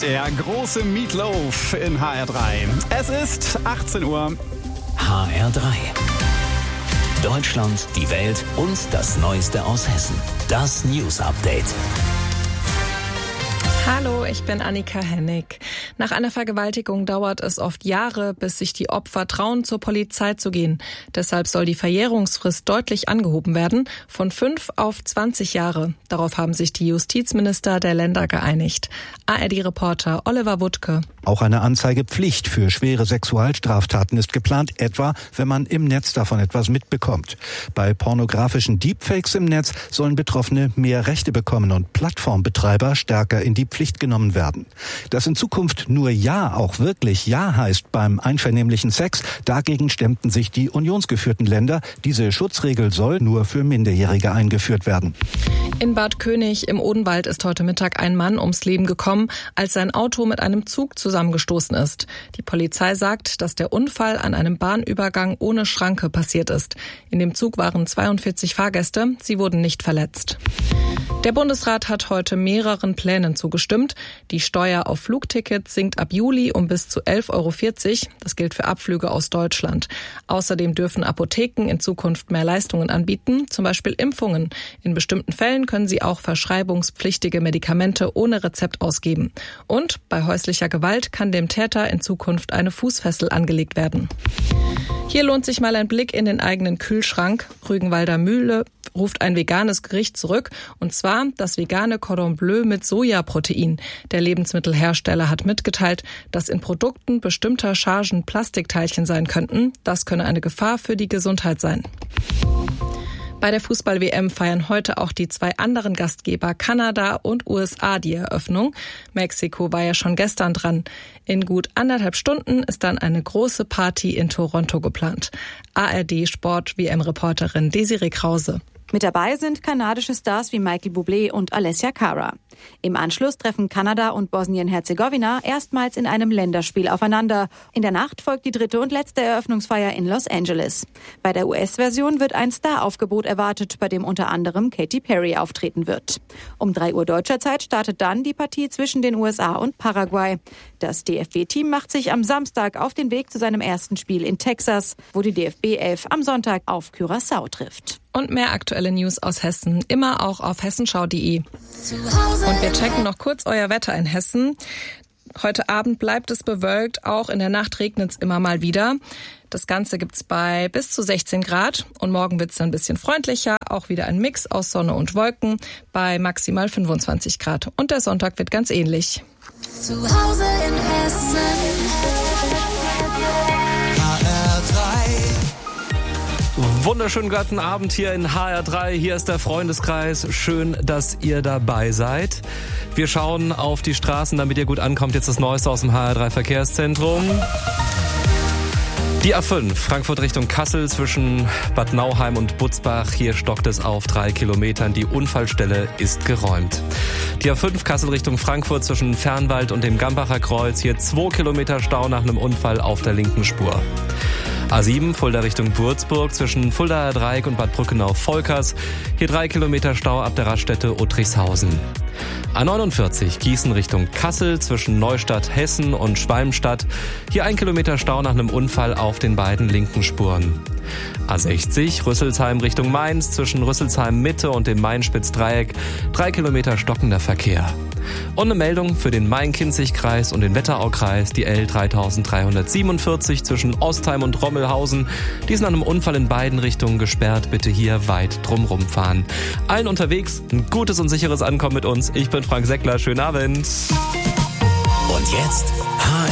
Der große Meatloaf in HR3. Es ist 18 Uhr. HR3. Deutschland, die Welt und das Neueste aus Hessen. Das News Update. Hallo, ich bin Annika Hennig. Nach einer Vergewaltigung dauert es oft Jahre, bis sich die Opfer trauen, zur Polizei zu gehen. Deshalb soll die Verjährungsfrist deutlich angehoben werden, von 5 auf 20 Jahre. Darauf haben sich die Justizminister der Länder geeinigt. ARD-Reporter Oliver Wuttke. Auch eine Anzeigepflicht für schwere Sexualstraftaten ist geplant, etwa wenn man im Netz davon etwas mitbekommt. Bei pornografischen Deepfakes im Netz sollen Betroffene mehr Rechte bekommen und Plattformbetreiber stärker in die Pflicht genommen werden. Dass in Zukunft nur Ja auch wirklich Ja heißt beim einvernehmlichen Sex, dagegen stemmten sich die unionsgeführten Länder. Diese Schutzregel soll nur für Minderjährige eingeführt werden. In Bad König im Odenwald ist heute Mittag ein Mann ums Leben gekommen, als sein Auto mit einem Zug zusammengestoßen ist. Die Polizei sagt, dass der Unfall an einem Bahnübergang ohne Schranke passiert ist. In dem Zug waren 42 Fahrgäste, sie wurden nicht verletzt. Der Bundesrat hat heute mehreren Plänen zugestimmt. Die Steuer auf Flugtickets sinkt ab Juli um bis zu 11,40 €. Das gilt für Abflüge aus Deutschland. Außerdem dürfen Apotheken in Zukunft mehr Leistungen anbieten, zum Beispiel Impfungen. In bestimmten Fällen können sie auch verschreibungspflichtige Medikamente ohne Rezept ausgeben. Und bei häuslicher Gewalt kann dem Täter in Zukunft eine Fußfessel angelegt werden. Hier lohnt sich mal ein Blick in den eigenen Kühlschrank. Rügenwalder Mühle ruft ein veganes Gericht zurück, und zwar das vegane Cordon Bleu mit Sojaprotein. Der Lebensmittelhersteller hat mitgeteilt, dass in Produkten bestimmter Chargen Plastikteilchen sein könnten. Das könne eine Gefahr für die Gesundheit sein. Bei der Fußball-WM feiern heute auch die 2 anderen Gastgeber Kanada und USA die Eröffnung. Mexiko war ja schon gestern dran. In gut 1,5 Stunden ist dann eine große Party in Toronto geplant. ARD-Sport-WM-Reporterin Desiree Krause. Mit dabei sind kanadische Stars wie Michael Bublé und Alessia Cara. Im Anschluss treffen Kanada und Bosnien-Herzegowina erstmals in einem Länderspiel aufeinander. In der Nacht folgt die 3. und letzte Eröffnungsfeier in Los Angeles. Bei der US-Version wird ein Star-Aufgebot erwartet, bei dem unter anderem Katy Perry auftreten wird. Um 3 Uhr deutscher Zeit startet dann die Partie zwischen den USA und Paraguay. Das DFB-Team macht sich am Samstag auf den Weg zu seinem ersten Spiel in Texas, wo die DFB 11 am Sonntag auf Curaçao trifft. Und mehr aktuelle News aus Hessen, immer auch auf hessenschau.de. Und wir checken noch kurz euer Wetter in Hessen. Heute Abend bleibt es bewölkt, auch in der Nacht regnet es immer mal wieder. Das Ganze gibt's bei bis zu 16 Grad und morgen wird's dann ein bisschen freundlicher, auch wieder ein Mix aus Sonne und Wolken bei maximal 25 Grad. Und der Sonntag wird ganz ähnlich. Zu Hause in Hessen. Wunderschönen guten Abend hier in HR3. Hier ist der Freundeskreis. Schön, dass ihr dabei seid. Wir schauen auf die Straßen, damit ihr gut ankommt. Jetzt das Neueste aus dem HR3 Verkehrszentrum. Die A5, Frankfurt Richtung Kassel zwischen Bad Nauheim und Butzbach. Hier stockt es auf 3 Kilometern. Die Unfallstelle ist geräumt. Die A5 Kassel Richtung Frankfurt zwischen Fernwald und dem Gambacher Kreuz. Hier 2 Kilometer Stau nach einem Unfall auf der linken Spur. A7 Fulda Richtung Würzburg zwischen Fuldaer Dreieck und Bad Brückenau-Volkers. Hier 3 Kilometer Stau ab der Raststätte Uttrichshausen. A49 Gießen Richtung Kassel zwischen Neustadt Hessen und Schwalmstadt. Hier 1 Kilometer Stau nach einem Unfall auf den beiden linken Spuren. A60 Rüsselsheim Richtung Mainz zwischen Rüsselsheim Mitte und dem Main-Spitz-Dreieck. 3 Kilometer stockender Verkehr. Und eine Meldung für den Main-Kinzig-Kreis und den Wetteraukreis, die L3347 zwischen Ostheim und Rommelhausen. Die sind an einem Unfall in beiden Richtungen gesperrt. Bitte hier weit drumrum fahren. Allen unterwegs ein gutes und sicheres Ankommen mit uns. Ich bin Frank Seckler. Schönen Abend. Und jetzt HR